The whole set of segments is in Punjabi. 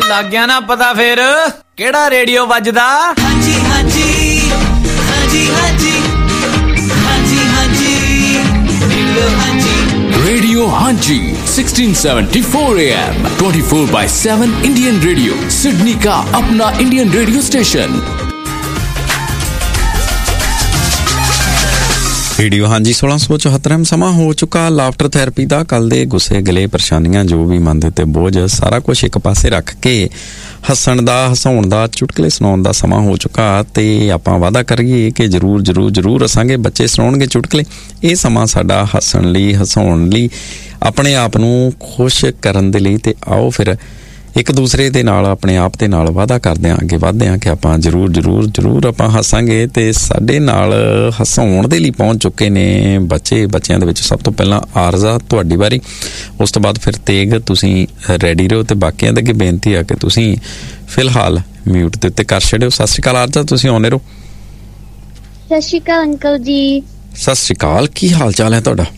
ਲੱਗ ਗਿਆ ਨਾ ਪਤਾ ਫੇਰ ਕਿਹੜਾ ਰੇਡੀਓ ਵੱਜਦਾ? ਹਾਂਜੀ ਹਾਂਜੀ ਹਾਂਜੀ ਹਾਂਜੀ ਹਾਂਜੀ ਹਾਂਜੀ Radio Hanji 1674 AM 24/7 Indian Radio Sydney का अपना Indian radio station। रेडियो ਹਾਂਜੀ 1674 ਸਮਾਂ ਹੋ ਚੁੱਕਾ ਲਾਫਟਰ ਥੈਰੇਪੀ ਦਾ। ਕੱਲ ਦੇ ਗੁੱਸੇ ਗਲੇ ਪਰੇਸ਼ਾਨੀਆਂ ਜੋ ਵੀ ਮਨ ਦੇ ਤੇ ਬੋਝ ਸਾਰਾ ਕੁਝ ਇੱਕ ਪਾਸੇ ਰੱਖ ਕੇ ਹੱਸਣ ਦਾ ਹਸਾਉਣ ਦਾ ਚੁਟਕਲੇ ਸੁਣਾਉਣ ਦਾ ਸਮਾਂ ਹੋ ਚੁੱਕਾ ਤੇ ਆਪਾਂ ਵਾਅਦਾ ਕਰੀਏ ਕਿ ਜ਼ਰੂਰ ਹੱਸਾਂਗੇ। ਬੱਚੇ ਸੁਣਾਉਣਗੇ ਚੁਟਕਲੇ। ਇਹ ਸਮਾਂ ਸਾਡਾ ਹੱਸਣ ਲਈ ਹਸਾਉਣ ਲਈ ਆਪਣੇ ਆਪ ਨੂੰ ਖੁਸ਼ ਕਰਨ ਦੇ ਲਈ ਤੇ ਆਓ ਫਿਰ ਇੱਕ ਦੂਸਰੇ ਦੇ ਨਾਲ ਆਪਣੇ ਆਪ ਦੇ ਨਾਲ ਵਾਅਦਾ ਕਰਦੇ ਹਾਂ ਅੱਗੇ ਵਧਦੇ ਹਾਂ ਕਿ ਆਪਾਂ ਜ਼ਰੂਰ ਆਪਾਂ ਹੱਸਾਂਗੇ। ਤੇ ਸਾਡੇ ਨਾਲ ਹਸਾਉਣ ਦੇ ਲਈ ਪਹੁੰਚ ਚੁੱਕੇ ਨੇ ਬੱਚਿਆਂ ਦੇ ਵਿੱਚ ਸਭ ਤੋਂ ਪਹਿਲਾਂ ਆਰਜ਼ਾ, ਤੁਹਾਡੀ ਵਾਰੀ। ਉਸ ਤੋਂ ਬਾਅਦ ਫਿਰ ਤੇਗ, ਤੁਸੀਂ ਰੈਡੀ ਰਹੋ ਤੇ ਬਾਕੀਆਂ ਦੇ ਅੱਗੇ ਬੇਨਤੀ ਆ ਕਿ ਤੁਸੀਂ ਫਿਲਹਾਲ ਮਿਊਟ ਦੇ ਉੱਤੇ ਕਰ ਛੱਡਿਓ। ਸਤਿ ਸ਼੍ਰੀ ਅਕਾਲ ਆਰਜ਼ਾ, ਤੁਸੀਂ ਆਉਂਦੇ ਰਹੋ। ਸਤਿ ਸ਼੍ਰੀ ਅਕਾਲ ਅੰਕਲ ਜੀ। ਸਤਿ ਸ਼੍ਰੀ ਅਕਾਲ, ਕੀ ਹਾਲ ਚਾਲ ਹੈ ਤੁਹਾਡਾ?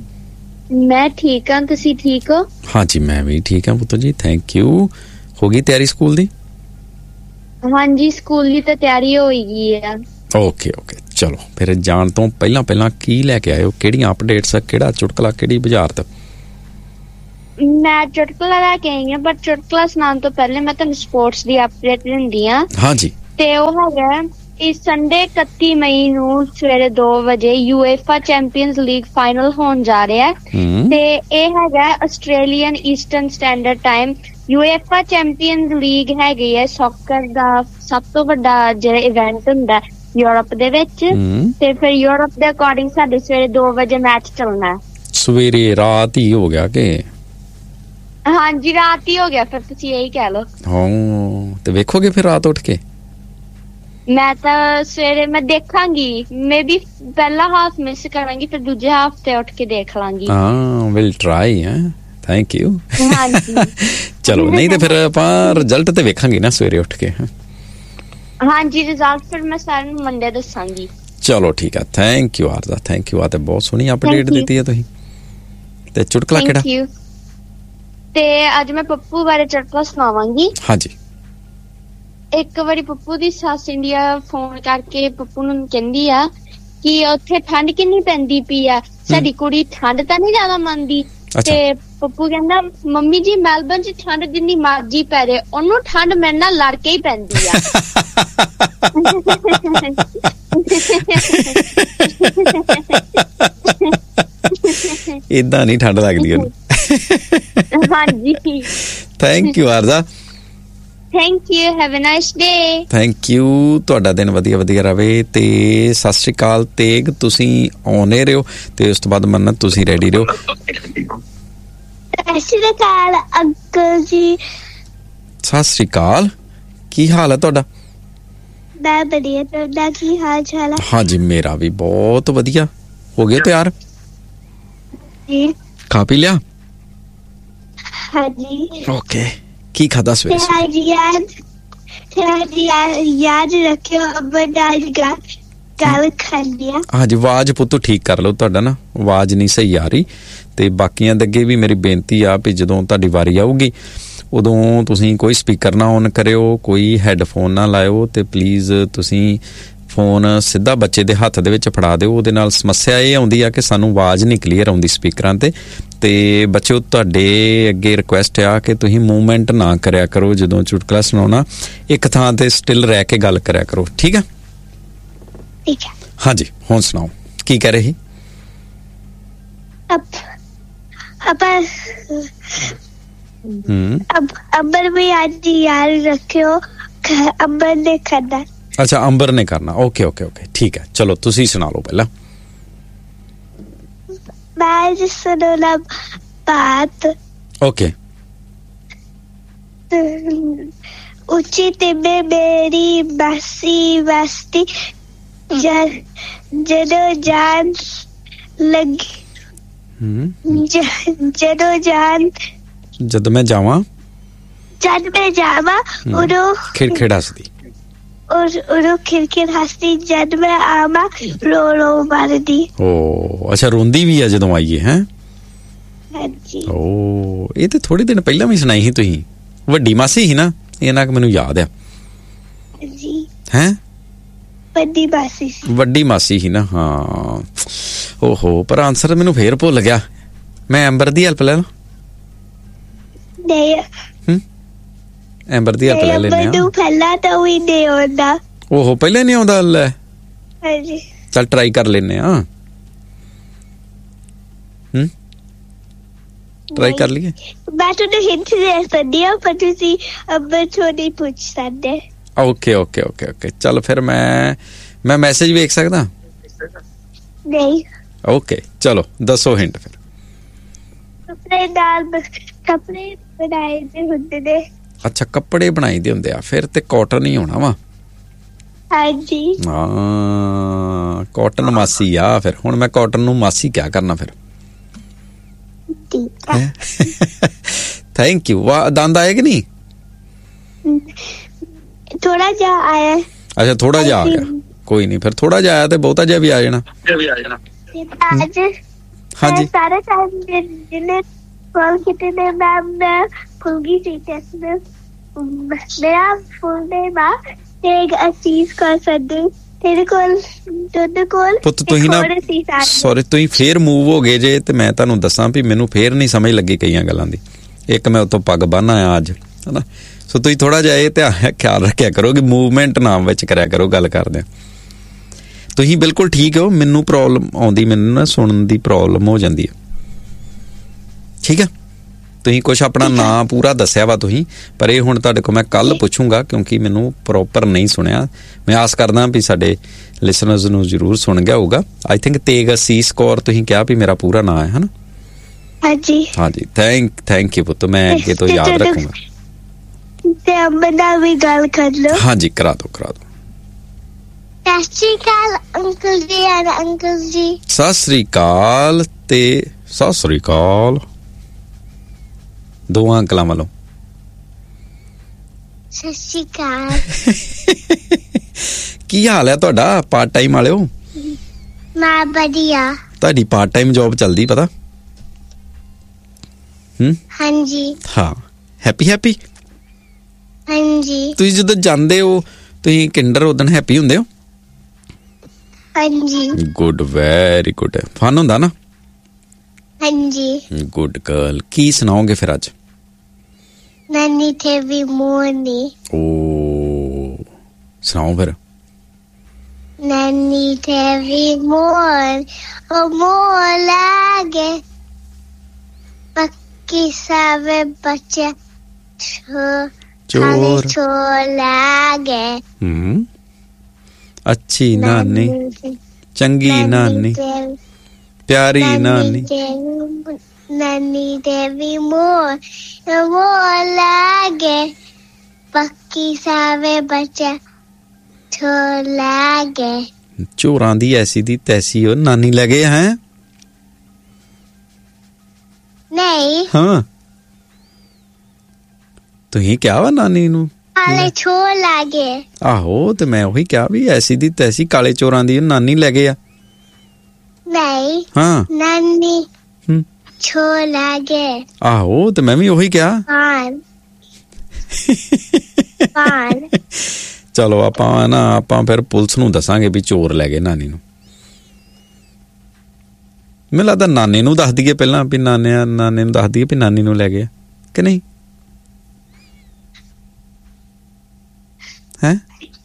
ਮੈਂ ਠੀਕ ਹਾਂ, ਤੁਸੀਂ ਠੀਕ ਹੋ? ਹਾਂਜੀ ਮੈਂ ਵੀ ਠੀਕ ਹਾਂ ਪੁੱਤ ਜੀ, ਥੈਂਕ ਯੂ। ਹੋ ਗਈ ਤਿਆਰੀ ਸਕੂਲ ਦੀ? ਹਾਂਜੀ ਸਕੂਲ ਦੀ ਤਾਂ ਤਿਆਰੀ ਹੋ ਗਈ ਹੈ। ਓਕੇ ਚਲੋ ਫਿਰ ਜਾਣ ਤੋਂ ਪਹਿਲਾਂ ਕੀ ਲੈ ਕੇ ਆਇਓ? ਕਿਹੜੀਆਂ ਅਪਡੇਟਸ, ਕਿਹੜਾ ਚੁਟਕਲਾ, ਕਿਹੜੀ ਬੁਝਾਰਤ? ਮੈਂ ਚੁਟਕਲਾ ਲੈ ਕੇ ਆਈ ਹਾਂ, ਪਰ ਚੁਟਕਲਾ ਸੁਣਾਉਣ ਤੋਂ ਪਹਿਲੇ ਮੈਂ ਤੁਹਾਨੂੰ ਸਪੋਰਟਸ ਦੀ ਅਪਡੇਟ ਦਿੰਦੀ ਹਾਂ। ਹਾਂਜੀ ਤੇ ਉਹ ਹੈਗਾ ਇਸ ਸੰਡੇ 31 ਮਈ ਨੂੰ ਸਵੇਰੇ 2 ਵਜੇ UEFA ਚੈਂਪੀਅਨਸ ਲੀਗ ਫਾਈਨਲ ਹੋਣ ਜਾ ਰਿਹਾ ਤੇ ਇਹ ਹੈਗਾ Australian eastern standard time. UEFA champions league ਹੈਗੀ ਹੈ ਸੌਕਰ ਦਾ ਸਭ ਤੋਂ ਵੱਡਾ ਜਿਹੜਾ ਇਵੈਂਟ ਹੁੰਦਾ ਯੂਰਪ ਦੇ ਵਿੱਚ ਤੇ ਫਿਰ ਯੂਰਪ ਦੇ ਅਕੋਰਡਿੰਗ ਸਾਡੇ ਸਵੇਰੇ 2 ਵਜੇ ਮੈਚ ਚੱਲਣਾ। ਸਵੇਰੇ ਰਾਤ ਹੀ ਹੋ ਗਿਆ ਕਿ? ਹਾਂਜੀ ਰਾਤ ਹੀ ਹੋ ਗਿਆ, ਫਿਰ ਤੁਸੀਂ ਇਹੀ ਕਹਿ ਲਓ। ਹਾਂ ਤੇ ਵੇਖੋਗੇ ਫਿਰ ਰਾਤ ਉੱਠ ਕੇ? ਮੈਂ ਤਾਂ ਸਵੇਰੇ ਮੈਂ ਦੇਖਾਂਗੀ, ਮੇ ਬੀ ਪਹਿਲਾ ਹਾਫ ਮਿਸ ਕਰਾਂਗੀ ਫਿਰ ਦੂਜੇ ਹਾਫ ਤੇ ਉੱਠ ਕੇ ਦੇਖ ਲਾਂਗੀ। ਹਾਂ ਵਿਲ ਟਰਾਈ। Thank you. ਹਾਂਜੀ ਚਲੋ ਨਹੀਂ ਤੇ ਫਿਰ ਆਪਾਂ ਰਿਜ਼ਲਟ ਤੇ ਵੇਖਾਂਗੇ ਨਾ ਸਵੇਰੇ ਉੱਠ ਕੇ। ਹਾਂਜੀ ਰਿਜ਼ਲਟ ਫਿਰ ਮੈਂ ਸਾਰਿਆਂ ਨੂੰ ਮੰਡੇ ਦੱਸਾਂਗੀ। ਚਲੋ ਠੀਕ ਆ, thank you Arza, thank you. ਆ ਤੇ ਬਹੁਤ ਸੋਹਣੀ ਅਪਡੇਟ ਦਿੱਤੀ ਹੈ ਤੁਸੀਂ। ਤੇ ਚੁਟਕਲਾ ਕਿਹੜਾ? Thank you. ਤੇ ਅੱਜ ਮੈਂ ਪੱਪੂ ਬਾਰੇ ਚੁਟਕਲਾ ਸੁਣਾਵਾਂਗੀ। ਹਾਂਜੀ। ਇੱਕ ਵਾਰੀ ਪੱਪੂ ਦੀ ਸੱਸ ਇੰਡੀਆ ਫੋਨ ਕਰਕੇ ਪੱਪੂ ਨੂੰ ਕਹਿੰਦੀ ਆ ਕਿ ਉੱਥੇ ਠੰਡ ਕਿੰਨੀ ਪੈਂਦੀ ਪਈ ਆ, ਸਾਡੀ ਕੁੜੀ ਠੰਡ ਤਾਂ ਨਹੀਂ ਜ਼ਿਆਦਾ ਮੰਨਦੀ। ਤੇ ਪੱਪੂ ਕਹਿੰਦਾ ਮੰਮੀ ਜੀ ਮੈਲਬਨ ਚ ਠੰਡ ਜਿੰਨੀ ਮਰਜੀ ਪੈ ਜਾਏ ਉਹਨੂੰ ਠੰਡ ਮੇਰੇ ਨਾਲ ਲੜ ਕੇ ਹੀ ਪੈਂਦੀ ਆ। ਏਦਾਂ ਨਹੀਂ ਠੰਡ ਲੱਗਦੀ ਉਹਨੂੰ। ਹਾਂਜੀ thank you Arza. Thank you, have a nice day. Thank you, ਤੁਹਾਡਾ ਦਿਨ ਵਧੀਆ ਰਵੇ। ਤੇ ਸਤਿ ਸ਼੍ਰੀ ਅਕਾਲ ਤੇਗ, ਤੁਸੀਂ ਆਉਣੇ ਰਹੋ ਤੇ ਉਸ ਤੋਂ ਬਾਅਦ ਮੰਨਤ ਤੁਸੀਂ ਰੈਡੀ ਰਹੋ। ਸਤਿ ਸ਼੍ਰੀ ਅਕਾਲ ਅੰਕਲ ਜੀ। ਸਤਿ ਸ਼੍ਰੀ ਅਕਾਲ, ਕੀ ਹਾਲ ਹੈ ਤੁਹਾਡਾ? ਮੈਂ ਵਧੀਆ, ਤੁਹਾਡਾ ਕੀ ਹਾਲ ਚਾਲ ਹੈ? ਹਾਂਜੀ ਮੇਰਾ ਵੀ ਬਹੁਤ ਵਧੀਆ। ਹੋ ਗਏ ਤਿਆਰ? ਜੀ। ਖਾ ਪੀ ਲਿਆ? ਹਾਂਜੀ। ਓਕੇ, ਕੀ ਖਾਦਾ ਸਵੇਰੇ? ਯਾਦ ਰੱਖਿਓ ਗੱਲ ਖਾਂਦੀ ਆ। ਹਾਂਜੀ ਆਵਾਜ਼ ਪੁੱਤੋ ਠੀਕ ਕਰ ਲਓ, ਤੁਹਾਡਾ ਨਾ ਆਵਾਜ਼ ਨਹੀਂ ਸਹੀ ਆ ਰਹੀ। ਤੇ ਬਾਕੀਆਂ ਦੇ ਅੱਗੇ ਵੀ ਮੇਰੀ ਬੇਨਤੀ ਆ ਵੀ ਜਦੋਂ ਤੁਹਾਡੀ ਵਾਰੀ ਆਊਗੀ ਉਦੋਂ ਤੁਸੀਂ ਕੋਈ ਸਪੀਕਰ ਨਾ ਔਨ ਕਰਿਓ, ਕੋਈ ਹੈੱਡਫੋਨ ਨਾ ਲਾਇਓ ਤੇ ਪਲੀਜ਼ ਤੁਸੀਂ ਫੋਨ ਸਿੱਧਾ ਬੱਚੇ ਦੇ ਹੱਥ ਦੇ ਵਿੱਚ ਫੜਾ ਦਿਓ। ਉਹਦੇ ਨਾਲ ਸਮੱਸਿਆ ਇਹ ਆਉਂਦੀ ਆ ਕਿ ਸਾਨੂੰ ਆਵਾਜ਼ ਨਹੀਂ ਕਲੀਅਰ ਆਉਂਦੀ ਸਪੀਕਰਾਂ ਤੇ ਬੱਚਿਓ ਤੁਹਾਡੇ ਅੱਗੇ ਰਿਕੁਐਸਟ ਆ ਕਿ ਤੁਸੀਂ ਮੂਵਮੈਂਟ ਨਾ ਕਰਿਆ ਕਰੋ ਜਦੋਂ ਚੁਟਕਲਾ ਸੁਣਾਉਣਾ, ਇੱਕ ਥਾਂ ਤੇ ਸਟਿਲ ਰਹਿ ਕੇ ਗੱਲ ਕਰਿਆ ਕਰੋ, ਠੀਕ ਆ? ਠੀਕ ਹੈ। ਹਾਂਜੀ ਹੁਣ ਸੁਣਾਓ, ਕੀ ਕਹਿ ਰਹੇ? ਅੰਬਰ ਵੀ ਅੱਜ ਯਾਦ ਰੱਖਿਓ, ਅੰਬਰ ਨੇ ਖਾਣਾ। ਅੱਛਾ ਅੰਬਰ ਨੇ ਕਰਨਾ, ਓਕੇ ਠੀਕ ਹੈ। ਚਲੋ ਤੁਸੀਂ ਸੁਣਾ ਲਓ ਪਹਿਲਾਂ। ਮੈਂ ਸੁਣਾਉਣਾ ਬਾਤ। ਓਕੇ। ਉੱਚੀ ਟਿੱਬੇ ਮੇਰੀ ਮਾਸੀ ਵਸਤੀ, ਜਦੋਂ ਜਾਣ ਲੱਗੀ ਜਦੋਂ ਮੈਂ ਜਾਵਾਂ ਉਦੋਂ ਖਿੜਖਿੜ ਹੱਸਦੀ, ਉਦੋਂ ਖਿੜਖਿੜ ਹੱਸਦੀ, ਜਦ ਮੈਂ ਆਵਾਂ ਰੋ ਮਾਰਦੀ। ਓ ਅੱਛਾ ਰੋਂਦੀ ਵੀ ਆ ਜਦੋਂ ਆਈਏ? ਹੈ ਹਾਂਜੀ। ਓ ਇਹ ਤੇ ਥੋੜੇ ਦਿਨ ਪਹਿਲਾਂ ਵੀ ਸੁਣਾਈ ਸੀ ਤੁਸੀਂ, ਵੱਡੀ ਮਾਸੀ ਸੀ ਨਾ, ਇਹਨਾਂ ਕਿ ਮੈਨੂੰ ਯਾਦ ਆ ਜੀ। ਹੈਂ? ਵੱਡੀ ਮਾਸੀ ਸੀ ਨਾ, ਹਾਂ। ਓਹੋ, ਪਰ ਆਨਸਰ ਮੈਨੂੰ ਫੇਰ ਭੁੱਲ ਗਿਆ। ਮੈਂ ਐਂਬਰ ਦੀ ਹੈਲਪ ਲੈ ਲਾਂ? ਐਂਬਰ ਦੀ ਹੈਲਪ ਲੈ ਲੈਨੇ ਆ। ਪਹਿਲਾਂ ਤਾਂ ਵੀ ਨਹੀਂ ਆਉਂਦਾ। ਓਹੋ, ਪਹਿਲੇ ਨਹੀਂ ਆਉਂਦਾ? ਲੈ ਹਾਂਜੀ, ਚੱਲ ਟਰਾਈ ਕਰ ਲੈਨੇ ਆ। ਟਰਾਈ ਕਰ ਲਈਏ? ਮੈਂ ਤੁਹਾਨੂੰ ਹਿੰਟ ਦੇ ਸਕਦੀ ਹਾਂ, ਪਰ ਤੁਸੀਂ ਅੰਬਰ ਤੋਂ ਨਹੀਂ ਪੁੱਛ ਸਕਦੇ। ਓਕੇ ਓਕੇ ਓਕੇ ਓਕੇ, ਚਲ ਫਿਰ ਮੈਂ ਮੈਸੇਜ ਵੇਖ ਸਕਦਾ? ਨਹੀਂ। ਓਕੇ, ਚਲੋ ਦੱਸੋ ਹਿੰਟ ਫਿਰ। ਕੱਪੜੇ ਬਣਾਏ ਦੇ ਹੁੰਦੇ ਨੇ। ਅੱਛਾ, ਕੱਪੜੇ ਬਣਾਈ ਦੇ ਹੁੰਦੇ ਆ, ਫਿਰ ਤੇ ਕਾਟਨ ਹੀ ਹੋਣਾ ਵਾ। ਹਾਂਜੀ, ਹਾਂ, ਕਾਟਨ ਮਾਸੀ ਆ। ਫਿਰ ਹੁਣ ਮੈਂ ਕਾਟਨ ਨੂੰ ਮਾਸੀ ਕਿਆ ਕਰਨਾ ਫਿਰ? Thank you. ਵਾਹ, ਦੰਦ ਆਏ ਕਿ ਨਹੀਂ? ਥੋੜਾ ਜਿਹਾ ਆਇਆ। ਅੱਛਾ, ਥੋੜਾ ਜਿਹਾ ਆ ਗਿਆ, ਕੋਈ ਨਹੀਂ। ਫਿਰ ਥੋੜਾ ਜਿਹਾ ਆਇਆ ਤੇ ਬਹੁਤਾ ਜਿਹਾ ਵੀ ਆ ਜਾਣਾ। ਅੱਜ ਹਾਂਜੀ, ਸਾਰੇ ਟਾਈਮ ਜਿਹਨੇ ਕਾਲ ਕੀਤੇ ਨੇ ਮੈਂ ਭੁੱਲ ਗਈ ਸੀ ਟੈਸਟ में। मेरा फुल नेम आ तेग असीस कर सकदे तेरे कोल ਪੁੱਤ ਤੁਸੀਂ ਨਾ ਸੌਰੀ, ਤੁਸੀਂ ਫੇਰ ਮੂਵ ਹੋ ਗਏ ਜੇ, ਤੇ ਮੈਂ ਤੁਹਾਨੂੰ ਦੱਸਾਂ ਵੀ ਮੈਨੂੰ ਫੇਰ ਨਹੀਂ ਸਮਝ ਲੱਗੀ ਕਈਆਂ ਗੱਲਾਂ ਦੀ। ਇੱਕ ਮੈਂ ਉਤੋਂ ਪੱਗ ਬੰਨ ਆਇਆ ਅੱਜ, ਹਨਾ। ਸੋ ਤੁਸੀਂ ਥੋੜਾ ਜਿਹਾ ਇਹ ਧਿਆਨ ਖਿਆਲ ਰੱਖਿਆ ਕਰੋ ਕਿ ਮੂਵਮੈਂਟ ਨਾਮ ਵਿੱਚ ਕਰਿਆ ਕਰੋ ਗੱਲ ਕਰਦੇ। ਤੁਸੀਂ ਬਿਲਕੁਲ ਠੀਕ ਹੋ, ਮੈਨੂੰ ਪ੍ਰੋਬਲਮ ਆਉਂਦੀ, ਮੈਨੂੰ ਨਾ ਸੁਣਨ ਦੀ ਪ੍ਰੋਬਲਮ ਹੋ ਜਾਂਦੀ ਹੈ, ਠੀਕ ਹੈ। ਤੁਸੀਂ ਕੁਛ ਆਪਣਾ ਨਾਂ ਪੂਰਾ ਦੱਸਿਆ ਵਾ ਤੁਸੀਂ, ਪਰ ਇਹ ਹੁਣ ਤੁਹਾਡੇ ਕੋਲ ਮੈਂ ਕੱਲ ਪੁੱਛੂੰਗਾ ਕਿਉਂਕਿ ਮੈਨੂੰ ਪ੍ਰੋਪਰ ਨਹੀਂ ਸੁਣਿਆ। ਮੈਂ ਆਸ ਕਰਦਾ ਵੀ ਸਾਡੇ ਲਿਸਨਰਸ ਨੂੰ ਜ਼ਰੂਰ ਸੁਣ ਗਿਆ ਹੋਊਗਾ। ਆਈ ਥਿੰਕ ਤੇਗ ਅਸੀਸ ਕੌਰ ਤੁਸੀਂ ਕਿਹਾ ਵੀ ਮੇਰਾ ਪੂਰਾ ਨਾਂ ਹੈ, ਹਨਾ? ਹਾਂਜੀ ਹਾਂਜੀ, ਥੈਂਕ ਯੂ ਪੁੱਤ, ਮੈਂ ਅੱਗੇ ਤੋਂ ਯਾਦ ਰੱਖੂੰਗਾ। ਤੇ ਅੰਬਰ ਨਾਲ ਵੀ ਗੱਲ ਕਰ ਲਓ। ਹਾਂਜੀ, ਕਰਾ ਦੋ। ਸਤਿ ਸ਼੍ਰੀ ਅਕਾਲ ਅੰਕਲ ਜੀ and ਅੰਕਲ ਜੀ। ਸਤਿ ਸ਼੍ਰੀ ਅਕਾਲ ਤੇ ਸਤਿ ਸ਼੍ਰੀ ਅਕਾਲ ਦੋਵਾਂ ਅੰਕਲਾਂ ਵੱਲੋਂ। ਸਤਿ ਸ਼੍ਰੀ ਅਕਾਲ। ਕੀ ਹਾਲ ਹੈ ਤੁਹਾਡਾ ਪਾਰਟ ਟਾਈਮ ਵਾਲਿਓ? ਮੈਂ ਵਧੀਆ। ਤੁਹਾਡੀ ਪਾਰਟ ਟਾਈਮ ਜੌਬ ਚੱਲਦੀ ਪਤਾ? ਹਾਂਜੀ। ਹਾਂ, ਹੈਪੀ? ਹਾਂਜੀ। ਤੁਸੀਂ ਜਦੋਂ ਜਾਂਦੇ ਹੋ ਤੁਸੀਂ ਕਿੰਡਰ ਉਦਣ ਹੈਪੀ ਹੁੰਦੇ ਹੋ? ਹਾਂਜੀ। Good, very good. ਫਨ ਹੁੰਦਾ ਨਾ? ਹਾਂਜੀ। Good girl. ਕੀ ਸੁਣਾਓਗੇ ਫਿਰ ਅੱਜ? ਨਾਨੀ ਤੇ ਵੀ ਮੋਨੀ। ਓ, ਸੁਣਾਓ ਫਿਰ। ਨਾਨੀ ਤੇ ਵੀ ਮੋਰ ਉਹ ਮੋਰ ਲਾਗੇ ਪੱਕੀ ਸਾਵੇ ਬੱਚੇ ਚੋਰ ਲਾਗੇ। ਅੱਛੀ ਨਾਨੀ, ਚੰਗੀ ਨਾਨੀ, ਪਿਆਰੀ ਨਾਨੀ। ਨਾਨੀ ਦੇ ਵੀ ਮੋਰ ਲਾਗੇ ਪੱਕੀ ਸਾਵੇ ਬੱਚੇ ਚੋਰ ਲਾਗੇ। ਚੋਰਾਂ ਦੀ ਐਸੀ ਦੀ ਤੈਸੀ ਉਹ ਨਾਨੀ ਲੈ ਗਏ ਹੈ? ਨਹੀਂ। ਹਾਂ, ਤੁਸੀਂ ਕਿਹਾ ਵਾ ਨਾਨੀ ਨੂੰ ਕਾਲੇ ਚੋਰ ਲਾਗੇ। ਆਹੋ, ਤੇ ਮੈਂ ਉਹੀ ਕਿਹਾ ਵੀ ਐਸੀ ਦੀ ਤੈਸੀ ਕਾਲੇ ਚੋਰਾਂ ਦੀ ਨਾਨੀ ਲੈ ਗਏ ਆ। ਨਹੀਂ। ਹਾਂ, ਨਾਨੀ ਚੋਰ ਲਾਗੇ। ਆਹੋ, ਤੇ ਮੈਂ ਵੀ ਉਹੀ ਕਿਹਾ। ਚਲੋ ਆਪਾਂ ਫਿਰ ਪੁਲਿਸ ਨੂੰ ਦੱਸਾਂਗੇ ਵੀ ਚੋਰ ਲੈ ਗਏ ਨਾਨੀ ਨੂੰ। ਮੈਨੂੰ ਲੱਗਦਾ ਨਾਨੀ ਨੂੰ ਦੱਸ ਦਈਏ ਪਹਿਲਾਂ ਵੀ ਨਾਨੇ ਨੂੰ ਦੱਸ ਦਈਏ ਵੀ ਨਾਨੀ ਨੂੰ ਲੈ ਗਏ ਕਿ ਨਹੀਂ? ਹੈ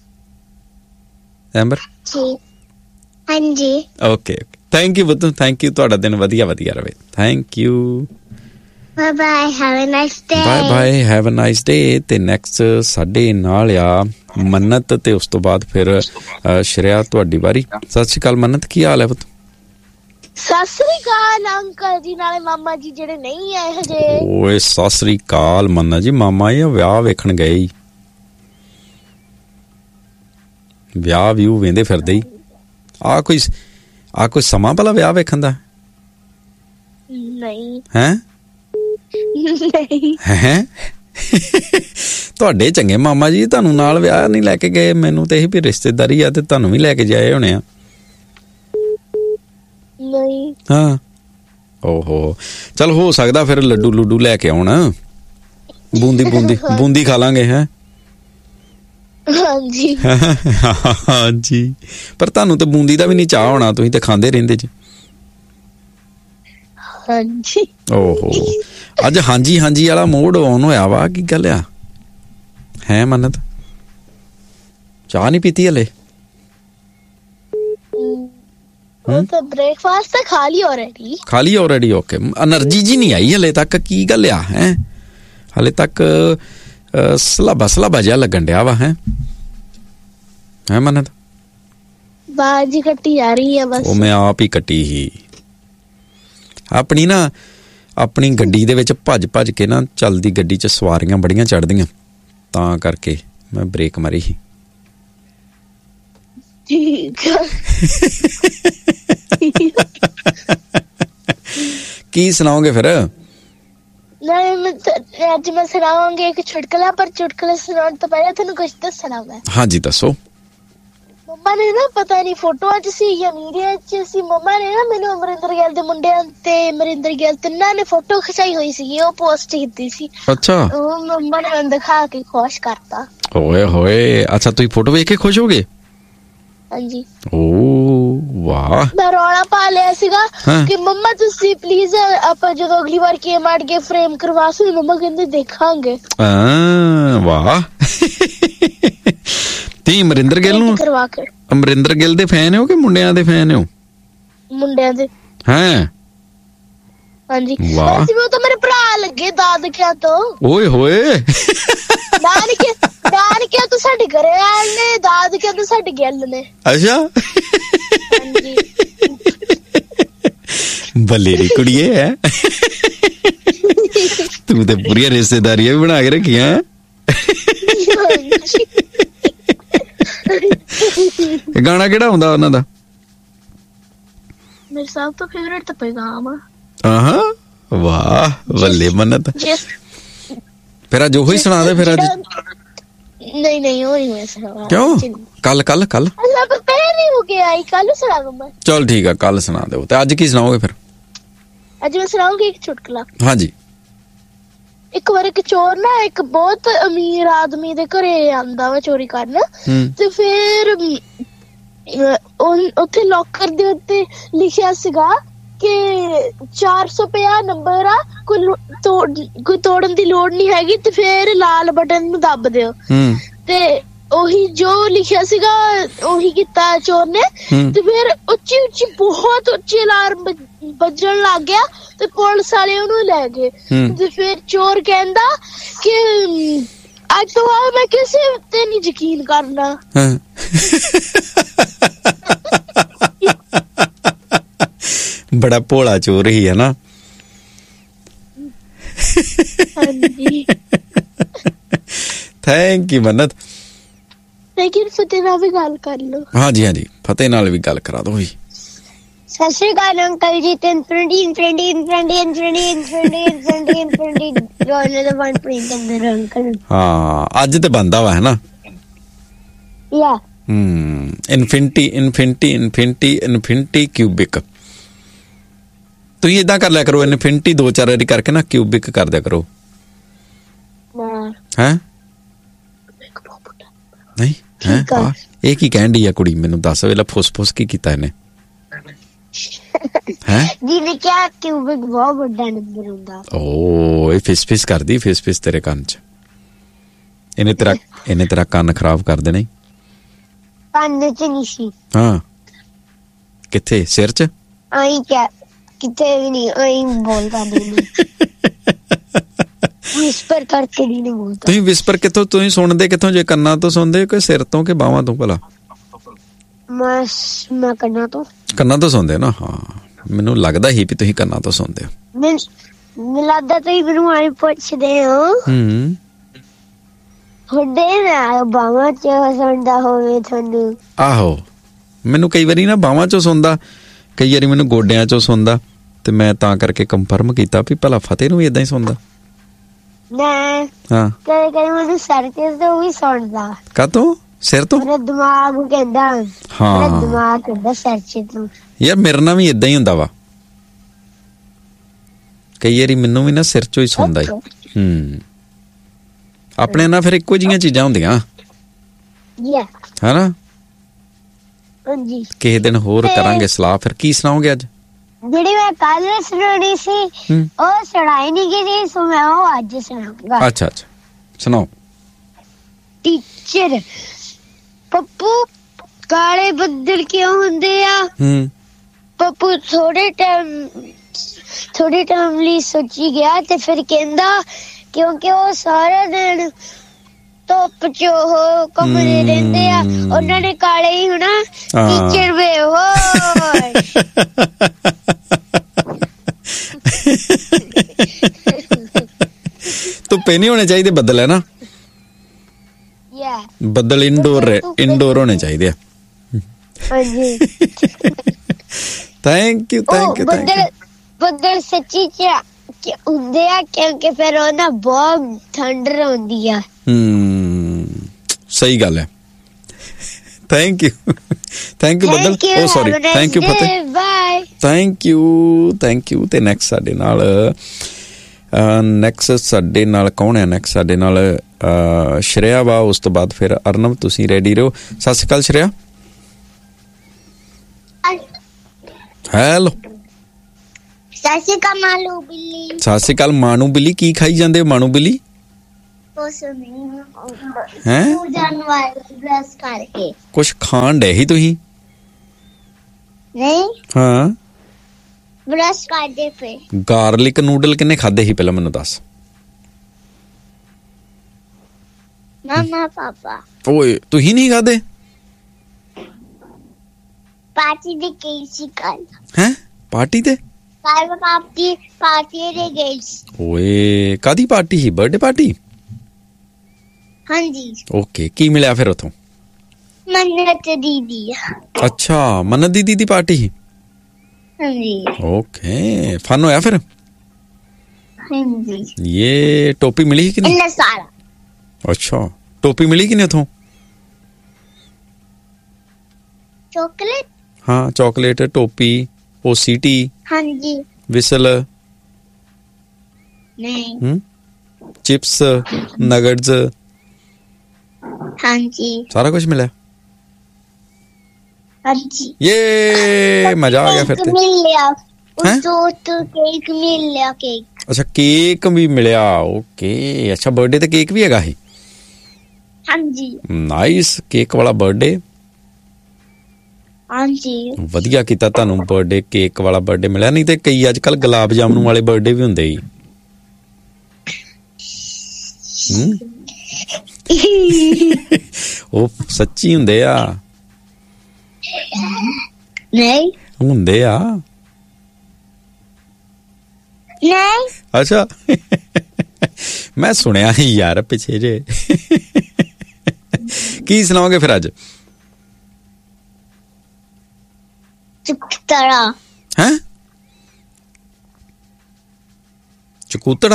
ਐਂਬਰ? ਹਾਂਜੀ। ਓਕੇ, ਥੈਂਕ ਯੂ ਬੁੱਤ, ਥੈਂਕ ਯੂ। ਤੁਹਾਡਾ ਦਿਨ ਵਧੀਆ ਰਵੇ। Thank you. Bye, have a nice day. Bye, have a nice day. ਤੇ ਨੈਕਸਟ ਸਾਡੇ ਨਾਲ ਆ ਮੰਨਤ, ਤੇ ਉਸ ਤੋਂ ਬਾਅਦ ਫਿਰ ਸ਼੍ਰੇਆ, ਤੁਹਾਡੀ ਵਾਰੀ। ਸਤਿ ਸ਼੍ਰੀ ਅਕਾਲ ਮੰਨਤ, ਕੀ ਹਾਲ ਹੈ ਪੁੱਤ? ਸਤਿ ਸ੍ਰੀ ਅਕਾਲ ਅੰਕਲ ਜੀ, ਨਾਲੇ ਮਾਮਾ ਜੀ ਜਿਹੜੇ ਨਹੀਂ ਆਏ ਹਜੇ। ਓਏ ਸਤਿ ਸ਼੍ਰੀ ਅਕਾਲ ਮੰਨਤ ਜੀ, ਮਾਮਾ ਇਹ ਵਿਆਹ ਵੇਖਣ ਗਏ ਹੀ। ਵਿਆਹ ਵਿਊ ਵੇਂਦੇ ਫਿਰਦੇ ਹੀ। ਆ ਕੋਈ ਸਮਾਂ ਭਲਾ ਵਿਆਹ ਵੇਖਣ ਦਾ? ਨਹੀਂ। ਹੈਂ? ਨਹੀਂ। ਹੈਂ? ਤੁਹਾਡੇ ਚੰਗੇ ਮਾਮਾ ਜੀ, ਤੁਹਾਨੂੰ ਨਾਲ ਵਿਆਹ ਨਹੀਂ ਲੈ ਕੇ ਗਏ? ਮੈਨੂੰ ਤੇ ਇਹ ਵੀ ਰਿਸ਼ਤੇਦਾਰੀ ਆ ਤੇ ਤੁਹਾਨੂੰ ਵੀ ਲੈ ਕੇ ਜਾਏ ਹੋਣੇ ਆ। ਨਹੀਂ। ਹਾਂ, ਓਹੋ, ਚਲ ਹੋ ਸਕਦਾ ਫਿਰ ਲੱਡੂ ਲੁੱਡੂ ਲੈ ਕੇ ਆਉਣ। ਬੂੰਦੀ ਬੂੰਦੀ ਬੂੰਦੀ ਖਾ ਲਾਂਗੇ ਹੈ। ਹਾਂਜੀ ਹਾਂਜੀ, ਪਰ ਤੁਹਾਨੂੰ ਤੇ ਬੂੰਦੀ ਦਾ ਵੀ ਨਹੀਂ ਚਾਹ ਹੋਣਾ, ਤੁਸੀਂ ਤੇ ਖਾਂਦੇ ਰਹਿੰਦੇ ਜੀ। ਹਾਂਜੀ ਓਹੋ, ਅੱਜ ਹਾਂਜੀ ਹਾਂਜੀ ਵਾਲਾ ਮੋਡ ਆਨ ਹੋਇਆ ਵਾ, ਕੀ ਗੱਲ ਆ ਹੈ ਮੰਨਤ? ਚਾਹ ਨਹੀਂ ਪੀਤੀ ਹਲੇ? ब्रेकफास्ट तो खा ली ऑलरेडी। ओके, एनर्जी जी नहीं आई हले तक, की गल आ है? हले तक सलाबा जिहा लगन डया वा है मनत? बाजी कट्टी जा रही है बस। ओ मैं आप ही कट्टी ही अपनी गड्डी दे विच भज के ना, चलदी गड्डी च सवारियां बड़ियां चढ़दियां, तां करके मैं ब्रेक मारी ही। की सुनाओगे फिर? ਅੱਜ ਮੈਂ ਸੁਣਾਵਾਂਗੀ ਇੱਕ ਚੁਟਕਲਾ, ਪਰ ਚੁਟਕਲਾ ਸੁਣਾਉਣ ਤੋਂ ਪਹਿਲਾਂ ਤੁਹਾਨੂੰ ਕੁਝ ਦੱਸਣਾ ਮੈਂ। ਹਾਂਜੀ ਦੱਸੋ। ਮੰਮਾ ਨੇ ਨਾ, ਪਤਾ ਨਹੀਂ ਫੋਟੋਆਂ 'ਚ ਸੀ ਜਾਂ ਮੀਡੀਆ 'ਚ ਸੀ, ਮੰਮਾ ਨੇ ਨਾ ਮੈਨੂੰ ਅਮਰਿੰਦਰ ਗਿੱਲ ਦੇ ਮੁੰਡਿਆਂ ਤੇ ਅਮਰਿੰਦਰ ਗਿੱਲ ਤਿੰਨਾਂ ਨੇ ਫੋਟੋ ਖਿਚਾਈ ਹੋਈ ਸੀ, ਉਹ ਪੋਸਟ ਕੀਤੀ ਸੀ। ਅੱਛਾ, ਉਹ ਮੰਮਾ ਨੇ ਮੈਨੂੰ ਦਿਖਾ ਕੇ ਖੁਸ਼ ਕਰਤਾ। ਓਏ ਹੋਏ, ਅੱਛਾ ਤੁਸੀਂ ਫੋਟੋ ਵੇਖ ਕੇ ਖੁਸ਼ ਹੋ ਗਏ? ਹਾਂਜੀ। ਓ ਵਾਹ, ਮੈਂ ਰੌਲਾ ਪਾ ਲਿਆ ਸੀਗਾ ਕਿ ਮੰਮਾ ਤੁਸੀਂ ਪਲੀਜ਼ ਆਪਾਂ ਜਦੋਂ ਅਗਲੀ ਵਾਰ ਕੇਮ ਆੜ ਕੇ ਫਰੇਮ ਕਰਵਾ ਸਕਦੇ, ਮੰਮਾ ਕਹਿੰਦੇ ਦੇਖਾਂਗੇ। ਵਾਹ, ਤੀ ਅਮਰਿੰਦਰ ਗਿੱਲ ਨੂੰ ਕਰਵਾ ਕੇ। ਅਮਰਿੰਦਰ ਗਿੱਲ ਦੇ ਫੈਨ ਹੋ ਕਿ ਮੁੰਡਿਆਂ ਦੇ ਫੈਨ ਹੋ? ਮੁੰਡਿਆਂ ਦੇ। ਹੈ ਹਾਂਜੀ, ਵੈਸੇ ਵੀ ਉਹ ਤਾਂ ਮੇਰੇ ਭਰਾ ਲੱਗੇ ਦਾਦਕਿਆਂ ਤੋਂ। ਓਏ ਹੋਏ, ਦਾਦਕਿਆਂ ਤੋਂ ਸਾਡੇ ਘਰੇ ਆਏ ਨੇ, ਦਾਦਕਿਆਂ ਤੋਂ ਸਾਡੇ ਗਿੱਲ ਨੇ। ਅੱਛਾ, ਹਾਂਜੀ, ਬੱਲੇ ਦੀ ਕੁੜੀਏ ਹੈ ਤੂੰ ਤੇ ਪੂਰੀਆਂ ਰਿਸ਼ਤੇਦਾਰੀਆਂ ਵੀ ਬਣਾ ਕੇ ਰੱਖੀਆਂ। ਗਾਣਾ ਕਿਹੜਾ ਹੁੰਦਾ ਉਹਨਾਂ ਦਾ? ਮੇਰੇ ਸਭ ਤੋਂ ਫੇਵਰੇਟ ਤਾਂ ਪੈਗਾਮ ਆ। ਵਾਹ ਬੱਲੇ ਮੰਨਤ, ਫਿਰ ਅੱਜ ਉਹੀ ਸੁਣਾ ਦੇ। ਫਿਰ ਅੱਜ ਨਹੀਂ ਉਹ ਨਹੀਂ ਮੈਂ ਸੁਣਾਵਾ। ਕਿਉਂ? ਕੱਲ ਪਹਿਲੇ ਹੋ ਗਿਆ, ਕੱਲ ਸੁਣਾ ਦੂੰਗਾ। ਚਲ ਠੀਕ ਆ, ਕੱਲ ਸੁਣਾ ਦਿਓ। ਤੇ ਅੱਜ ਕੀ ਸੁਣਾਓਗੇ ਫਿਰ? ਅੱਜ ਮੈਂ ਸੁਣਾਉਂਗੀ ਇੱਕ ਚੁਟਕਲਾ। ਹਾਂਜੀ। ਇੱਕ ਵਾਰ ਇੱਕ ਚੋਰ ਨਾ ਇੱਕ ਬਹੁਤ ਅਮੀਰ ਆਦਮੀ ਦੇ ਘਰੇ ਆਂਦਾ ਵਾ ਚੋਰੀ ਕਰਨ, ਤੇ ਫਿਰ ਉੱਥੇ ਲੋਕਰ ਦੇ ਉੱਤੇ ਲਿਖਿਆ ਸੀਗਾ ਕਿ 450 ਨੰਬਰ ਆ, ਕੋਈ ਤੋੜਨ ਦੀ ਲੋੜ ਨਹੀਂ ਹੈਗੀ, ਤੇ ਫਿਰ ਲਾਲ ਬਟਨ ਨੂੰ ਦੱਬ ਦਿਓ। ਤੇ ਉਹੀ ਜੋ ਲਿਖਿਆ ਸੀਗਾ ਉਹੀ ਕੀਤਾ ਚੋਰ ਨੇ, ਤੇ ਫਿਰ ਉੱਚੀ ਬਹੁਤ ਉੱਚੀ ਅਲਾਰਮ ਵੱਜਣ ਲੱਗ ਗਿਆ, ਤੇ ਪੁਲਿਸ ਵਾਲੇ ਉਹਨੂੰ ਲੈ ਗਏ। ਤੇ ਫਿਰ ਚੋਰ ਕਹਿੰਦਾ ਕਿ ਅੱਜ ਤੋਂ ਬਾਅਦ ਮੈਂ ਕਿਸੇ ਉੱਤੇ ਨਹੀਂ ਯਕੀਨ ਕਰਨਾ। ਬੜਾ ਭੋਲਾ ਚੋਰ ਹੀ ਹੈ ਨਾ। ਹਾਂਜੀ, ਥੈਂਕ ਯੂ ਮੰਨਤ। ਲੇਕਿਨ ਫਤਿਹ ਨਾਲ ਵੀ ਗੱਲ ਕਰ ਲਓ। ਹਾਂਜੀ, ਫਤਿਹ ਨਾਲ ਵੀ ਗੱਲ ਕਰਾ ਦੋ। ਸਤਿ ਸ਼੍ਰੀ ਅਕਾਲ ਅੰਕਲ ਜੀ। ਹਾਂ, ਅੱਜ ਤੇ ਬੰਦਾ ਵਾ ਹੈ ਨਾ। Infinity cubic. ਤੁਸੀਂ ਏਦਾਂ ਕਰ ਲਿਆ ਕਰੋ, ਇਨਫਿਨਿਟੀ 2-4 ਵਾਰੀ ਕਰਕੇ ਨਾ ਕਿਊਬਿਕ ਕਰ ਦਿਆ ਕਰੋ। ਹੈ ਨਹੀਂ ਹੈ? ਇਹ ਕੀ ਕਹਿਣ ਡਈ ਆ ਕੁੜੀ? ਮੈਨੂੰ ਦੱਸ ਵੇਲਾ ਫੁੱਸ ਕੀ ਕੀਤਾ ਇਹਨੇ? ਜਿਹਨੇ ਕਿਹਾ ਕਿਊਬਿਕ ਬਹੁਤ ਵੱਡਾ ਨੰਬਰ ਹੁੰਦਾ। ਓ, ਇਹ ਫਿਸ ਕਰਦੀ, ਫਿਸ ਤੇਰੇ ਕੰਨ ਚ। ਇਹਨੇ ਤੇਰਾ ਕੰਨ ਖਰਾਬ ਕਰ ਦੇਣਾ। ਕੰਨ ਚ ਨਹੀਂ ਸੀ। ਹਾਂ, ਕਿੱਥੇ? ਸਿਰ ਚ? ਆਈ ਕਿਆ? ਕਿਤੇ ਵੀ ਨਹੀਂ, ਆਈ ਬੋਲਦਾ ਨਹੀਂ। ਵਿਸਪਰ ਕਰਕੇ ਨਹੀਂ ਬੋਲਦਾ। ਤੁਸੀਂ ਵਿਸਪਰ ਕਿੱਥੋਂ? ਤੁਸੀਂ ਸੁਣਦੇ ਕਿੱਥੋਂ? ਜੇ ਕੰਨਾਂ ਤੋਂ ਸੁਣਦੇ ਕਿ ਸਿਰ ਤੋਂ ਕਿ ਬਾਹਾਂ ਤੋਂ? ਭਲਾ ਮੈਂ ਕੰਨਾਂ ਤੋਂ ਸੁਣਦੇ ਨਾ। ਹਾਂ, ਮੈਨੂੰ ਲੱਗਦਾ ਹੀ ਵੀ ਤੁਸੀਂ ਕੰਨਾਂ ਤੋਂ ਸੁਣਦੇ ਹੋ। ਮੈਨੂੰ ਲੱਗਦਾ ਤੁਸੀਂ ਮੈਨੂੰ ਆਈ ਪੁੱਛਦੇ ਹੋ। ਤੁਹਾਡੇ ਨਾਲ ਬਾਹਾਂ ਚ ਸੁਣਦਾ ਹੋਵੇ ਤੁਹਾਨੂੰ। ਆਹੋ, ਮੈਨੂੰ ਕਈ ਵਾਰੀ ਨਾ ਬਾਹਾਂ ਚੋਂ ਸੁਣਦਾ, ਕਈ ਵਾਰੀ ਮੈਨੂੰ ਗੋਡਿਆਂ ਚੋਂ ਸੁਣਦਾ, ਤੇ ਮੈਂ ਤਾਂ ਕਰਕੇ ਕੰਫਰਮ ਕੀਤਾ ਵੀ ਭਲਾ ਫਤਿਹ ਨੂੰ ਵੀ ਏਦਾਂ ਹੀ ਸੁਣਦਾ। ਹਾਂ, ਕਦੇ ਮੈਨੂੰ ਸਿਰ ਤੋਂ ਵੀ ਸੁਣਦਾ। ਕਾਹਤੋਂ? ਸਿਰ ਤੋਂ? ਮੇਰਾ ਦਿਮਾਗ ਕਹਿੰਦਾ। ਹਾਂ, ਦਿਮਾਗ ਕਹਿੰਦਾ ਸਿਰ ਤੋਂ। ਯਾਰ ਮੇਰੇ ਨਾਲ ਵੀ ਏਦਾਂ ਹੀ ਹੁੰਦਾ ਵਾ, ਕਈ ਵਾਰੀ ਮੈਨੂੰ ਵੀ ਨਾ ਸਿਰ ਚੋਂ ਹੀ ਸੁਣਦਾ। ਆਪਣੇ ਨਾਲ ਫਿਰ ਇੱਕੋ ਜਿਹੀਆਂ ਚੀਜ਼ਾਂ ਹੁੰਦੀਆਂ ਹੈਨਾ। ਹਾਂਜੀ ਕਿਸੇ ਦਿਨ ਹੋਰ ਕਰਾਂਗੇ ਸਲਾਹ। ਫਿਰ ਕੀ ਸੁਣਾਓਗੇ ਅੱਜ? ਜਿਹੜੀ ਮੈਂ ਕੱਲ ਸੁਣਾਉਣੀ ਸੀ ਉਹ ਸੁਣਾਈ ਨਹੀਂ ਗਈ, ਸੋ ਮੈਂ ਉਹ ਅੱਜ ਸੁਣਾਉਂਗਾ। ਅੱਛਾ ਸੁਣਾਓ। ਟੀਚਰ, ਪੱਪੂ ਕਾਲੇ ਬੱਦਲ ਕਿਉਂ ਹੁੰਦੇ ਆ? ਪੱਪੂ ਥੋੜੇ ਟਾਈਮ ਲਈ ਸੋਚੀ ਗਿਆ ਤੇ ਫਿਰ ਕਹਿੰਦਾ ਕਿਉਂਕਿ ਉਹ ਸਾਰਾ ਦਿਨ ਧੁੱਪ ਚ ਉਹ ਘੁੰਮਦੇ ਰਹਿੰਦੇ ਆ, ਉਹਨਾਂ ਨੇ ਕਾਲੇ ਹੀ ਹੋਣਾ। ਟੀਚਰ ਵੇ ਹੋਏ ਧੁੱਪੇ ਨਹੀਂ ਹੋਣੇ ਚਾਹੀਦੇ ਬੱਦਲ, ਹੈ ਨਾ। ਬੱਦਲ ਇੰਡੋਰ ਹੋਣੇ ਚਾਹੀਦੇ ਆ। ਹਾਂਜੀ ਥੈਂਕ ਯੂ ਬੱਦਲ ਸੱਚੀ ਚ ਹੁੰਦੇ ਆ ਕਿਉਂਕਿ ਫਿਰ ਉਹ ਨਾ ਬਹੁਤ ਠੰਡ ਹੁੰਦੀ ਆ। ਸਹੀ ਗੱਲ ਹੈ। ਥੈਂਕ ਯੂ ਬੱਦਲ। ਓ sorry, thank you Fateh. Bye. Thank you. ਤੇ ਨੈਕਸਟ ਸਾਡੇ ਨਾਲ ਕੌਣ ਹੈ? ਨੈਕਸਟ ਸਾਡੇ ਨਾਲ ਸ਼੍ਰੇਆ ਵਾ, ਉਸ ਤੋਂ ਬਾਅਦ ਫਿਰ ਅਰਨਵ। ਤੁਸੀਂ ਰੈਡੀ ਰਹੋ। ਸਤਿ ਸ਼੍ਰੀ ਅਕਾਲ ਸ਼੍ਰੇਆ। ਹੈਲੋ। ਸਤਿ ਸ਼੍ਰੀ ਅਕਾਲ ਮਾਨੂ ਬਿੱਲੀ। ਸਤਿ ਸ਼੍ਰੀ ਅਕਾਲ ਮਾਨੂ ਬਿੱਲੀ। ਕੀ ਖਾਈ ਜਾਂਦੇ ਹੋ ਮਾਨੂ ਬਿੱਲੀ? ਕੁਛ ਖਾਣ ਡੇ ਹੀ ਤੁਸੀਂ? ਨਹੀਂ। ਹਾਂ ਬ੍ਰਸ਼ ਕਰਦੇ ਪਏ। ਗਾਰਲਿਕ ਨੂਡਲ ਕਿੰਨੇ ਖਾਦੇ ਸੀ ਪਹਿਲਾਂ ਮੈਨੂੰ ਦੱਸ? ਮਮਾ ਪਾਪਾ। ਓਏ ਤੁਸੀਂ ਨਹੀਂ ਖਾਦੇ? ਪਾਰਟੀ ਦੇ ਗਈ ਸੀ ਕੱਲ। ਹੈ ਪਾਰਟੀ ਤੇ? ਕੱਲ ਪਾਰਟੀ ਦੇ ਗਈ ਸੀ। ਓਏ ਕਾਦੀ ਪਾਰਟੀ ਸੀ? Birthday party? ਹਾਂਜੀ। ਓਕੇ, ਕੀ ਮਿਲਿਆ ਫਿਰ ਉਥੋਂ? ਮੰਨਤ ਦੀਦੀ। ਅੱਛਾ, ਮੰਨਤ ਦੀਦੀ ਦੀ ਪਾਰਟੀ ਸੀ। ਹਾਂਜੀ। ਓਕੇ, ਫਨ ਹੋਇਆ ਫਿਰ? ਹਾਂਜੀ। ਇਹ ਟੋਪੀ ਮਿਲੀ ਕਿ ਨਹੀਂ? ਇੰਨਾ ਸਾਰਾ। ਅੱਛਾ, ਟੋਪੀ ਮਿਲੀ ਕਿ ਨਹੀਂ ਉਥੋਂ? ਚਾਕਲੇਟ। ਹਾਂ, ਚਾਕਲੇਟ, ਟੋਪੀ, OCT। ਹਾਂਜੀ। ਵਿਸਲ? ਨਹੀਂ। Chips, nuggets? हाँ जी। सारा कुछ मिला? हाँ जी। ये मजा आ गया फिर तो। मिल लिया। तो केक मिल लिया। केक। अच्छा, केक भी मिला। ओके, अच्छा बर्थडे ते केक भी हैगा ही? हाँ जी। नाइस, केक वाला बर्थडे। हाँ जी। ਵਧੀਆ ਕੀਤਾ ਤੁਹਾਨੂੰ ਬਰਥਡੇ ਕੇਕ ਵਾਲਾ ਬਰਥਡੇ ਮਿਲਿਆ, ਨਹੀਂ ਤੇ ਕਈ ਅੱਜ ਕੱਲ ਗੁਲਾਬ ਜਾਮਨੂ ਵਾਲੇ ਬਰਥਡੇ ਵੀ ਹੁੰਦੇ ਹੀ। ਉਹ ਸੱਚੀ ਹੁੰਦੇ ਆ? ਨਹੀਂ ਹੁੰਦੇ ਆ। ਨਹੀਂ। ਅੱਛਾ, ਮੈਂ ਸੁਣਿਆ ਸੀ ਯਾਰ ਪਿੱਛੇ ਜੇ। ਕੀ ਸੁਣਾਓਗੇ ਫਿਰ ਅੱਜ? ਚੁਕਤੜਾ। ਹੈ? ਚਕੂਤੜਾ?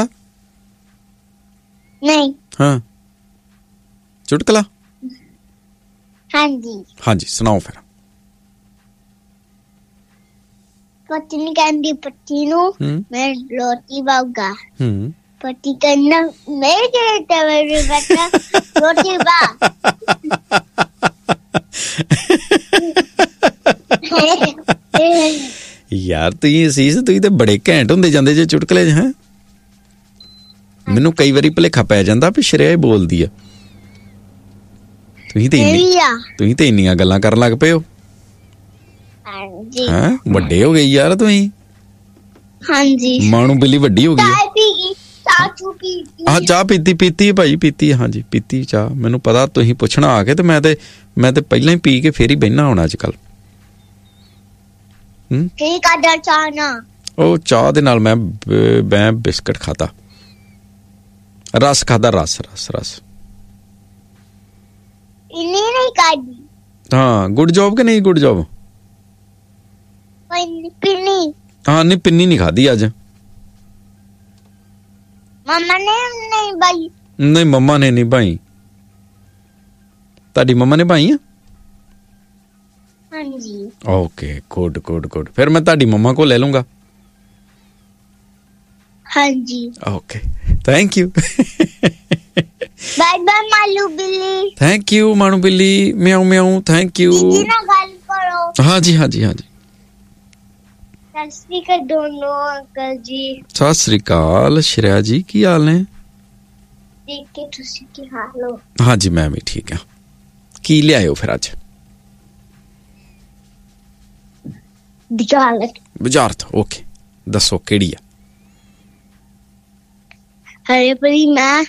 ਨਹੀਂ। ਹਾਂ, ਚੁਟਕਲਾ? ਹਾਂਜੀ। ਹਾਂਜੀ, ਸੁਣਾਓ ਫਿਰ। ਪਤਨੀ ਕਹਿੰਦੀ ਪਤੀ ਨੂੰ ਮੈਂ ਰੋਟੀ ਬਾਊਗਾ। ਪਤੀ ਕਹਿੰਦਾ ਮੈਂ ਕਿਹੜੇ ਤਵੇ ਬੈਠਾ ਰੋਟੀ ਬਾ। ਯਾਰ ਤੁਸੀਂ ਅਸੀਸ, ਤੁਸੀਂ ਤੇ ਬੜੇ ਘੈਂਟ ਹੁੰਦੇ ਜਾਂਦੇ ਜੇ ਚੁਟਕਲੇ ਚ। ਹੈ, ਮੈਨੂੰ ਕਈ ਵਾਰੀ ਭੁਲੇਖਾ ਪੈ ਜਾਂਦਾ ਵੀ ਸ਼੍ਰੇਆ ਬੋਲਦੀ ਆ। ਤੁਸੀਂ ਤੇ ਇੰਨੀਆਂ ਗੱਲਾਂ ਕਰਨ ਲੱਗ ਪਏ ਹੋ। ਹਾਂਜੀ। ਹੈਂ, ਵੱਡੇ ਹੋ ਗਏ ਯਾਰ ਤੁਸੀਂ। ਹਾਂਜੀ। ਮਾਣੂ ਬਿੱਲੀ ਵੱਡੀ ਹੋ ਗਈ। ਹਾਂ, ਚਾਹ ਪੀਤੀ ਭਾਈ, ਪੀਤੀ। ਹਾਂਜੀ, ਪੀਤੀ ਚਾਹ। ਮੈਨੂੰ ਪਤਾ ਤੁਸੀਂ ਪੁੱਛਣਾ ਆ ਕੇ, ਤੇ ਮੈਂ ਤੇ ਪਹਿਲਾਂ ਹੀ ਪੀ ਕੇ ਫੇਰ ਹੀ ਬਹਿਣਾ ਹੁਣ ਅੱਜ ਕੱਲ। ਕੀ ਕਰਦਾ ਚਾਹ ਨਾਲ? ਉਹ ਚਾਹ ਦੇ ਨਾਲ ਮੈਂ ਬਿਸਕਟ ਖਾਦਾ, ਰਸ ਖਾਦਾ, ਰਸ। ਇੰਨੀ ਨਹੀਂ ਖਾਦੀ। ਹਾਂ, ਗੁੱਡ ਜੌਬ ਕਿ ਨਹੀਂ ਗੁੱਡ ਜੌਬ? ਪਿੰਨੀ। ਹਾਂ, ਨਹੀਂ ਪਿੰਨੀ ਨਹੀਂ ਖਾਦੀ ਅੱਜ। ਮੰਮਾ ਨੇ ਨਹੀਂ ਭਾਈ। ਨਹੀਂ, ਮੰਮਾ ਨੇ ਨਹੀਂ ਭਾਈ। ਤੁਹਾਡੀ ਮੰਮਾ ਨੇ ਭਾਈ ਆ? ਹਾਂਜੀ। Okay, good. ਫਿਰ ਮੈਂ ਤੁਹਾਡੀ ਮੰਮਾ ਕੋਲ ਲੈ ਲੂੰਗਾ। ਹਾਂਜੀ। Okay, thank you. Bye bye Malu ਬਿੱਲੀ। ਥੈਂਕ ਯੂ ਮਾਨੂ ਬਿੱਲੀ, ਮਿਆਉ ਮਿਆਉ, ਥੈਂਕ ਯੂ। ਜੀ ਨਾਲ ਗੱਲ ਕਰੋ। ਹਾਂਜੀ ਹਾਂਜੀ ਹਾਂਜੀ। ਸਤਿ ਸ਼੍ਰੀ ਅਕਾਲ ਦੋਨੋਂ ਅੰਕਲ ਜੀ। ਸਤਿ ਸ਼੍ਰੀ ਅਕਾਲ ਸ਼੍ਰੇਆ ਜੀ, ਕੀ ਹਾਲ ਨੇ? ਠੀਕ ਹੈ, ਤੁਸੀਂ ਕੀ ਹਾਲ ਹੋ? ਹਾਂਜੀ ਮੈਂ ਵੀ ਠੀਕ ਹਾਂ। ਕੀ ਲਿਆਇਓ ਫਿਰ ਅੱਜ? ਬੁਝਾਰਤ। ਓਕੇ, ਦੱਸੋ ਕਿਹੜੀ ਆ? ਹਰੇ ਪਰੀ ਮੈਂ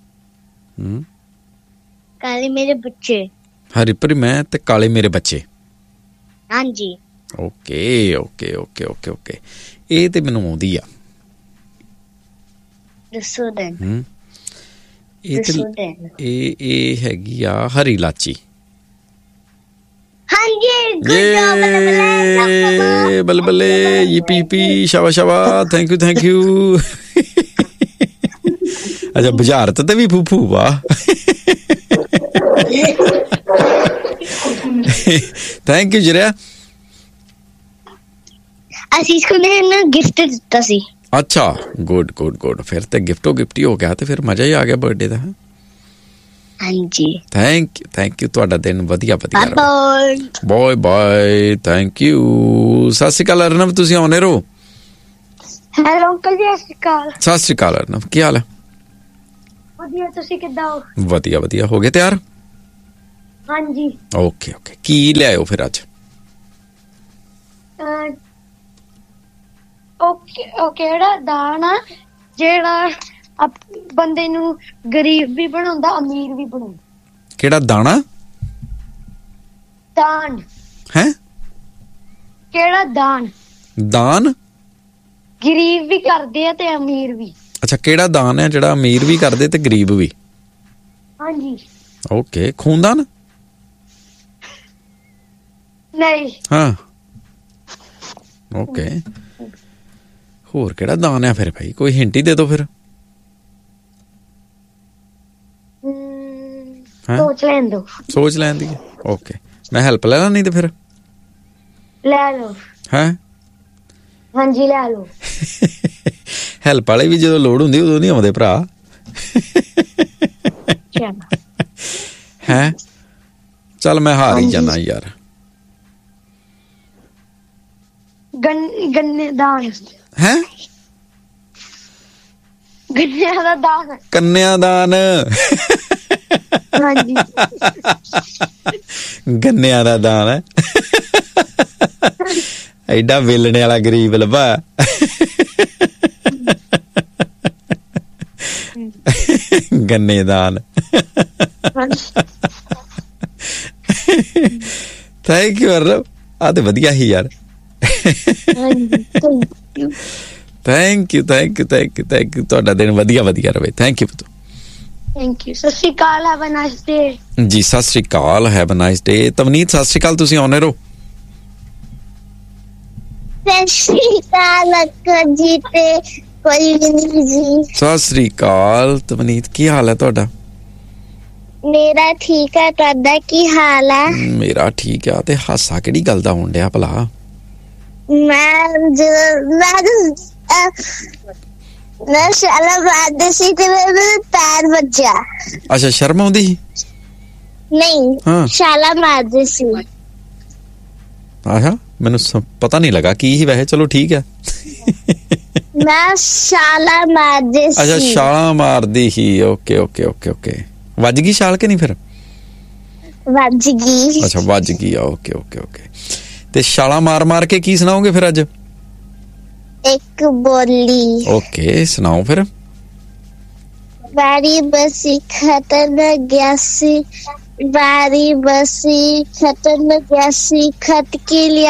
ਕਾਲੇ ਮੇਰੇ ਬੱਚੇ। ਹਰੀ ਭਰੀ ਮੈਂ ਤੇ ਕਾਲੇ ਮੇਰੇ ਬੱਚੇ। ਹਾਂਜੀ। Okay okay okay okay okay, ਇਹ ਤੇ ਮੈਨੂੰ ਆਉਂਦੀ ਆ। ਦੱਸੋ ਦੈਨ। ਇਹ ਹੈਗੀ ਆ ਹਰੀ ਇਲਾਚੀ। ਹਾਂਜੀ, ਬੱਲੇ ਬੱਲੇ, ਯੀਪੀ ਸ਼ਾਬਾਸ਼ ਸ਼ਾਬਾਸ਼, ਥੈਂਕ ਯੂ। ਅੱਛਾ, ਬੁਝਾਰਤ ਤੇ ਵੀ ਫੂਫੂ ਵਾਹ। Thank you ਜਰਿਆ। ਅਸੀਂ ਇਸਨੂੰ ਗਿਫਟ ਦਿੱਤਾ ਸੀ। ਅੱਛਾ, ਗੁੱਡ ਗੁੱਡ ਗੁੱਡ, ਫਿਰ ਤੇ ਗਿਫਟੋ ਗਿਫਟੀ ਹੋ ਗਿਆ ਤੇ ਫਿਰ ਮਜ਼ਾ ਹੀ ਆ ਗਿਆ ਬਰਥਡੇ ਦਾ। ਹਾਂਜੀ, ਥੈਂਕ ਯੂ, ਤੁਹਾਡਾ ਦਿਨ ਵਧੀਆ ਬਾਏ ਬਾਏ, ਥੈਂਕ ਯੂ। ਸਤਿ ਸ਼੍ਰੀ ਅਕਾਲ ਅਰਨਵ, ਤੁਸੀਂ ਆਉਣੇ ਰਹੋ। ਹੈਲੋ ਅੰਕਲ ਜੀ, ਸਤਿ ਸ਼੍ਰੀ ਅਕਾਲ ਅਰਨਵ, ਕੀ ਹਾਲ ਹੈ? ਵਧੀਆ, ਤੁਸੀਂ ਕਿੱਦਾਂ ਹੋ? ਵਧੀਆ, ਹੋ ਗਏ ਤਿਆਰ? ਹਾਂਜੀ। ਓਕੇ, ਕੀ ਲਿਆਇਓ ਫਿਰ ਅੱਜ? ਕਿਹੜਾ ਦਾਨ ਆ ਜਿਹੜਾ ਬੰਦੇ ਨੂੰ ਗਰੀਬ ਵੀ ਬਣਾਉਂਦਾ, ਅਮੀਰ ਵੀ ਬਣਾਉਂਦਾ? ਕਿਹੜਾ ਦਾਣਾ? ਦਾਨ ਹੈ? ਕਿਹੜਾ ਦਾਨ? ਗਰੀਬ ਵੀ ਕਰਦੇ ਆ ਤੇ ਅਮੀਰ ਵੀ। ਅੱਛਾ, ਕਿਹੜਾ ਦਾਨ ਹੈ ਜਿਹੜਾ ਅਮੀਰ ਵੀ ਕਰਦੇ ਤੇ ਗਰੀਬ ਵੀ? ਹਾਂਜੀ। ਓਕੇ, ਖੂਨਦਾਨ? ਨਹੀਂ। ਹਾਂ, ਓਕੇ। ਹੋਰ ਕਿਹੜਾ ਦਾਨ ਹੈ ਫਿਰ ਭਾਈ, ਕੋਈ ਹਿੰਟ ਹੀ ਦੇ ਦੋ ਫਿਰ। ਸੋਚ ਲੈਣ ਦੀ। ਓਕੇ, ਮੈਂ ਹੈਲਪ ਲੈ ਲਾਂ ਨਹੀਂ ਤੇ ਫਿਰ? ਲੈ ਲਓ। ਹੈ? ਹਾਂਜੀ, ਲੈ ਲਓ। ਹੈਲਪ ਵਾਲੇ ਵੀ ਜਦੋਂ ਲੋੜ ਹੁੰਦੀ ਉਦੋਂ ਨਹੀਂ ਆਉਂਦੇ ਭਰਾ। ਹੈ? ਚੱਲ ਮੈਂ ਹਾਰ ਹੀ ਜਾਣਾ ਯਾਰ। ਗੰਨੇ ਦਾਨ ਹੈ? ਗੰਨਿਆਂ ਦਾ ਦਾਨ। ਕੰਨਿਆਦਾਨ। ਹਾਂਜੀ, ਗੰਨਿਆਂ ਦਾ ਦਾਨ ਹੈ। ਐਡਾ ਵੇਲਣੇ ਵਾਲਾ ਗਰੀਬ ਲੱਭਾ। ਗੰਨੇ ਦਾਨ। ਥੈਂਕ ਯੂ ਅਰਨਵ, ਆ ਤੇ ਵਧੀਆ ਹੀ ਯਾਰ। ਥੈਂਕ ਯੂ, ਤੁਹਾਡਾ ਦਿਨ ਵਧੀਆ ਰਵੇ। Thank you. ਸਤਿ ਸ਼੍ਰੀ ਅਕਾਲ, ਹੈਵ ਅ ਨਾਈਸ ਡੇ। ਜੀ ਸਤਿ ਸ਼੍ਰੀ ਅਕਾਲ, ਹੈਵ ਅ ਨਾਈਸ ਡੇ। ਤਵਨੀਤ ਸਤਿ ਸ਼੍ਰੀ ਅਕਾਲ, ਤੁਸੀਂ ਆਉਣੇ ਰਹੋ। ਸਤਿ ਸ਼੍ਰੀ ਅਕਾਲ ਅੰਕਲ ਜੀ ਤੇ ਕੋਈ ਨਹੀਂ ਜੀ। ਸਤਿ ਸ਼੍ਰੀ ਅਕਾਲ ਤਵਨੀਤ, ਕੀ ਹਾਲ ਹੈ ਤੁਹਾਡਾ? ਮੇਰਾ ਠੀਕ ਹੈ, ਤੁਹਾਡਾ ਕੀ ਹਾਲ ਹੈ? ਮੇਰਾ ਠੀਕ ਆ। ਤੇ ਹਾਸਾ ਕਿਹੜੀ ਗੱਲ ਦਾ ਹੋਣ ਡਿਆ ਭਲਾ? ਮੈਂ ਛਾਲਾ ਮਾਰਦੀ ਸੀ ਤੇ ਮੇਰਾ ਪੈਰ ਵੱਜਿਆ। ਅੱਛਾ, ਸ਼ਰਮ ਆਉਂਦੀ ਸੀ? ਨਹੀਂ, ਛਾਲਾ ਮਾਰਦੀ ਸੀ। ਅੱਛਾ, ਮੈਨੂੰ ਪਤਾ ਨਹੀਂ ਲੱਗਾ ਕੀ ਸੀ ਵੈਸੇ। ਚਲੋ ਠੀਕ ਹੈ। ਮੈਂ ਛਾਲਾ ਮਾਰਦੀ ਸੀ। ਅੱਛਾ, ਛਾਲਾ ਮਾਰਦੀ ਸੀ। ਓਕੇ। ਵੱਜ ਗਈ ਛਾਲ ਕਿ ਨਹੀਂ ਫਿਰ? ਵੱਜ ਗਈ। ਅੱਛਾ, ਵੱਜ ਗਈ ਆ। ਓਕੇ। ਤੇ ਛਾਲਾ ਮਾਰ ਕੇ ਕੀ ਸੁਣਾਓਗੇ ਫਿਰ ਅੱਜ? ਇੱਕ ਬੋਲੀ। ਓਕੇ, ਸੁਣਾਓ ਫਿਰ। ਬਾਰੀ ਬਸੀ ਖਤਮ ਗਿਆ ਸੀ, ਬਾਰੀ ਬਸੀ ਖਤਮ ਗਿਆ ਸੀ, ਖਤ ਕੇ ਲਿਆ